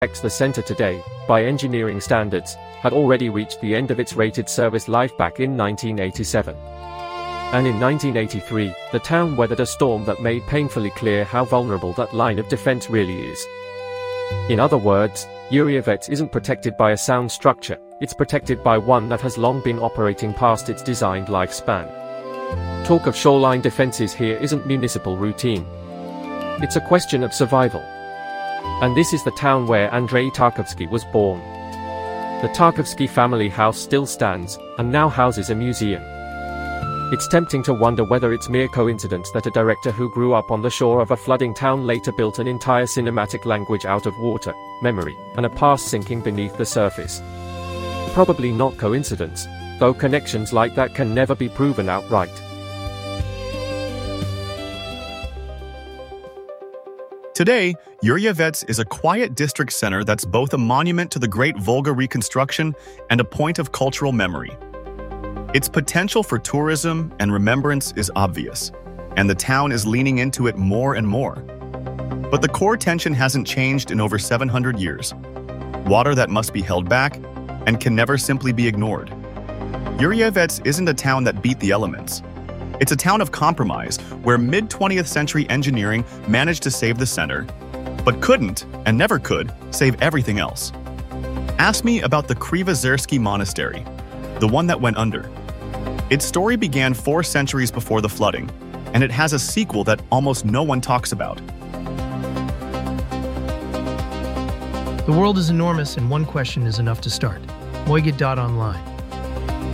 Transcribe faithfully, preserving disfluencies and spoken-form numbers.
The center today, by engineering standards, had already reached the end of its rated service life back in nineteen eighty-seven. And in nineteen eighty-three, the town weathered a storm that made painfully clear how vulnerable that line of defense really is. In other words, Yureyevets isn't protected by a sound structure, it's protected by one that has long been operating past its designed lifespan. Talk of shoreline defenses here isn't municipal routine. It's a question of survival. And this is the town where Andrei Tarkovsky was born. The Tarkovsky family house still stands, and now houses a museum. It's tempting to wonder whether it's mere coincidence that a director who grew up on the shore of a flooding town later built an entire cinematic language out of water, memory, and a past sinking beneath the surface. Probably not coincidence, though connections like that can never be proven outright. Today, Yureyevets is a quiet district center that's both a monument to the Great Volga reconstruction and a point of cultural memory. Its potential for tourism and remembrance is obvious, and the town is leaning into it more and more. But the core tension hasn't changed in over seven hundred years. Water that must be held back and can never simply be ignored. Yureyevets isn't a town that beat the elements. It's a town of compromise where mid-twentieth century engineering managed to save the center, but couldn't, and never could, save everything else. Ask me about the Krivozersky Monastery, the one that went under. Its story began four centuries before the flooding, and it has a sequel that almost no one talks about. The world is enormous, and one question is enough to start. Moigid dot online.